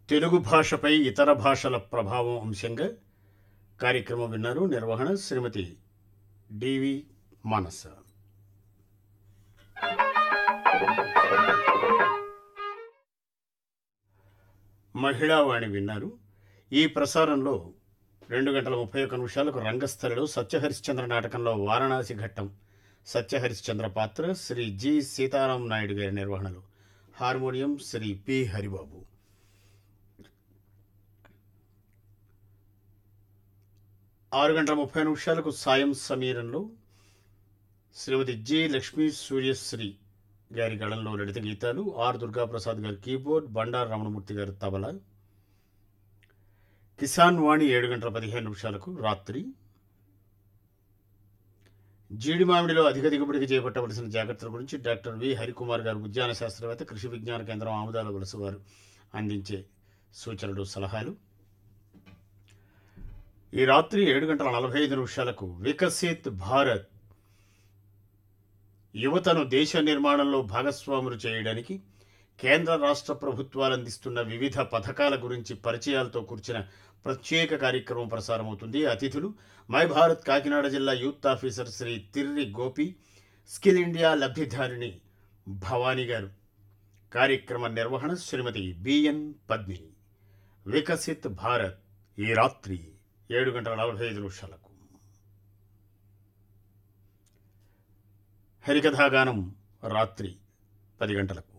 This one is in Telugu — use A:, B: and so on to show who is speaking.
A: తెలుగు భాషపై ఇతర భాషల ప్రభావం అంశంగా కార్యక్రమం విన్నారు. నిర్వహణ శ్రీమతి డివి మానస. మహిళావాణి విన్నారు. ఈ ప్రసారంలో 2 గంటల 31 నిమిషాలకు రంగస్థలిలో సత్యహరిశ్చంద్ర నాటకంలో వారణాసి ఘట్టం సత్యహరిశ్చంద్ర పాత్ర శ్రీ జి సీతారాం నాయుడు గారి నిర్వహణలో. Harmonium Shri P Haribabu. 6 గంటల 30 నిమిషాలకు సాయం సమీరంలో శ్రీమతి జి లక్ష్మీ సూర్యశ్రీ గారి గళంలో లలిత గీతాలు, ఆర్ దుర్గాప్రసాద్ గారి కీబోర్డ్, బండారు రమణమూర్తి గారి తబలా. కిసాన్ వాణి 7 గంటల 15 నిమిషాలకు రాత్రి. జీడి మామిడిలో అధిక దిగుబడికి చేపట్టవలసిన జాగ్రత్తల గురించి డాక్టర్ వి హరికుమార్ గారు, ఉద్యాన శాస్త్రవేత్త, కృషి విజ్ఞాన కేంద్రం ఆముదాల వలస వారు అందించే సూచనలు, సలహాలు. ఈ రాత్రి 7 గంటల 45 నిమిషాలకు వికసిత్ భారత్, యువతను దేశ నిర్మాణంలో భాగస్వాములు చేయడానికి కేంద్ర రాష్ట్ర ప్రభుత్వాలు అందిస్తున్న వివిధ పథకాల గురించి పరిచయాలతో కూర్చిన ప్రత్యేక కార్యక్రమం ప్రసారమవుతుంది. అతిథులు మై భారత్ కాకినాడ జిల్లా youth officer Shri Tirri Gopi, skill India లబ్ధిదారిణి Bhavani గారు. కార్యక్రమ నిర్వహణ శ్రీమతి బిఎన్ పద్మిని. వికసిత్ భారత్ ఈ రాత్రి 7 గంటల 45 నిమిషాలకు. హరికథాగానం రాత్రి 10 గంటలకు.